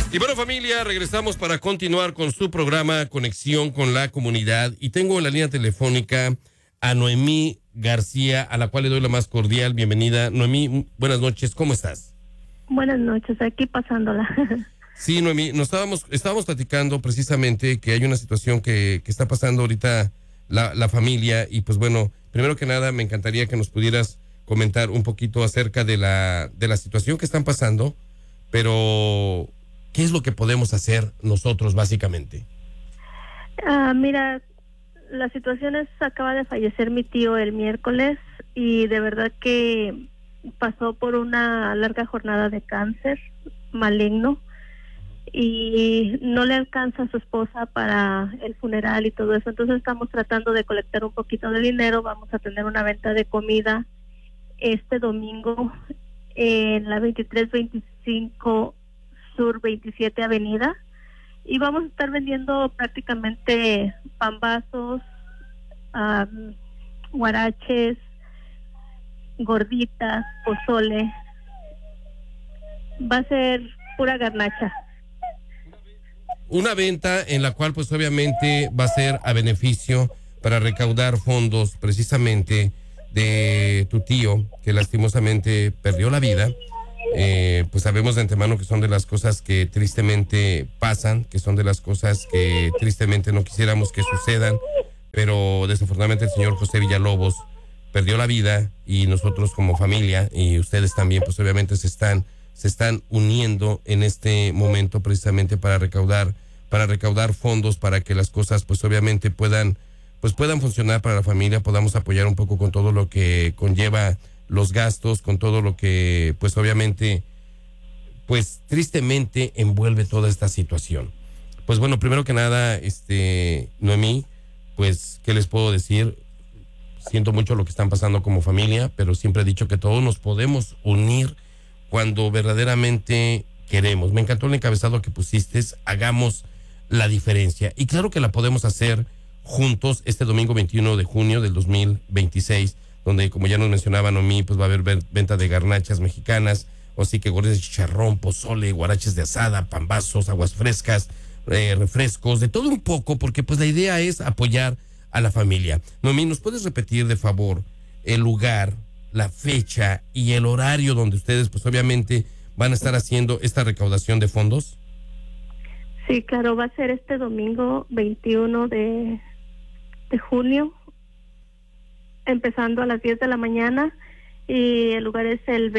Y bueno, familia, regresamos para continuar con su programa Conexión con la Comunidad. Y tengo en la línea telefónica a Noemí García, a la cual le doy la más cordial bienvenida. Noemí, buenas noches, ¿cómo estás? Buenas noches, aquí pasándola. Sí, Noemí, estábamos platicando precisamente que hay una situación que está pasando ahorita la familia. Y pues bueno, primero que nada me encantaría que nos pudieras comentar un poquito acerca de la situación que están pasando, pero ¿qué es lo que podemos hacer nosotros básicamente? Mira, la situación es, acaba de fallecer mi tío el miércoles y de verdad que pasó por una larga jornada de cáncer maligno y no le alcanza a su esposa para el funeral y todo eso. Entonces estamos tratando de colectar un poquito de dinero. Vamos a tener una venta de comida este domingo en la 2325 Sur 27 Avenida, y vamos a estar vendiendo prácticamente pambazos, guaraches, gorditas, pozole. Va a ser pura garnacha. Una venta en la cual pues obviamente va a ser a beneficio para recaudar fondos precisamente de tu tío, que lastimosamente perdió la vida. Pues sabemos de antemano que son de las cosas que tristemente pasan, que son de las cosas que tristemente no quisiéramos que sucedan, pero desafortunadamente el señor José Villalobos perdió la vida, y nosotros como familia y ustedes también pues obviamente se están uniendo en este momento precisamente para recaudar fondos para que las cosas pues obviamente puedan funcionar para la familia, podamos apoyar un poco con todo lo que conlleva los gastos, con todo lo que pues obviamente pues tristemente envuelve toda esta situación. Pues bueno, primero que nada, Noemí, pues ¿qué les puedo decir? Siento mucho lo que están pasando como familia, pero siempre he dicho que todos nos podemos unir cuando verdaderamente queremos. Me encantó el encabezado que pusiste, hagamos la diferencia, y claro que la podemos hacer juntos este domingo 21 de junio del 2026, donde, como ya nos mencionaba Noemí, pues va a haber venta de garnachas mexicanas, o sí que gorditas de chicharrón, pozole, guaraches de asada, pambazos, aguas frescas, refrescos, de todo un poco, porque pues la idea es apoyar a la familia. Noemí, ¿nos puedes repetir de favor el lugar, la fecha y el horario donde ustedes pues obviamente van a estar haciendo esta recaudación de fondos? Sí, claro, va a ser este domingo 21 de junio, empezando a las 10 de la mañana, y el lugar es el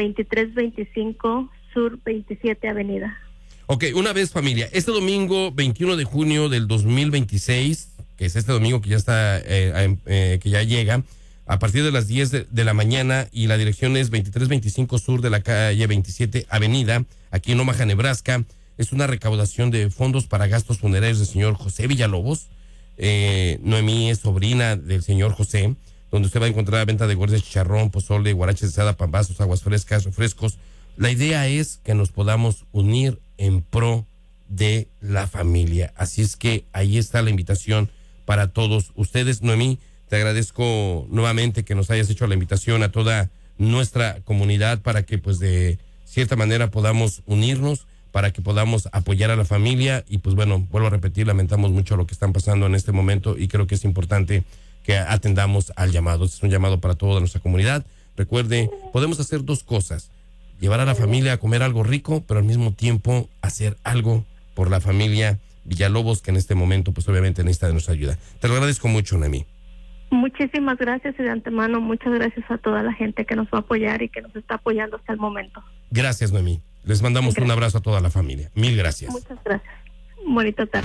2325 Sur 27 Avenida. Ok, una vez, familia, este domingo 21 de junio del 2026, que es este domingo que ya está, que ya llega, a partir de las 10 de la mañana, y la dirección es 2325 Sur de la calle 27 Avenida, aquí en Omaha, Nebraska. Es una recaudación de fondos para gastos funerarios del señor José Villalobos. Noemí es sobrina del señor José, donde usted va a encontrar venta de gorditas de chicharrón, pozole, guaraches de asada, pambazos, aguas frescas, refrescos. La idea es que nos podamos unir en pro de la familia. Así es que ahí está la invitación para todos ustedes. Noemí, te agradezco nuevamente que nos hayas hecho la invitación a toda nuestra comunidad para que pues de cierta manera podamos unirnos, para que podamos apoyar a la familia. Y pues bueno, vuelvo a repetir, lamentamos mucho lo que están pasando en este momento, y creo que es importante que atendamos al llamado. Este es un llamado para toda nuestra comunidad. Recuerde, podemos hacer dos cosas: llevar a la familia a comer algo rico, pero al mismo tiempo hacer algo por la familia Villalobos, que en este momento pues obviamente necesita de nuestra ayuda. Te lo agradezco mucho, Noemí. Muchísimas gracias, y de antemano muchas gracias a toda la gente que nos va a apoyar y que nos está apoyando hasta el momento. Gracias, Noemí. Les mandamos un abrazo a toda la familia. Mil gracias. Muchas gracias. Bonita tarde.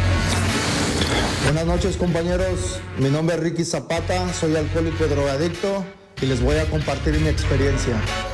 Buenas noches, compañeros. Mi nombre es Ricky Zapata, soy alcohólico y drogadicto, y les voy a compartir mi experiencia.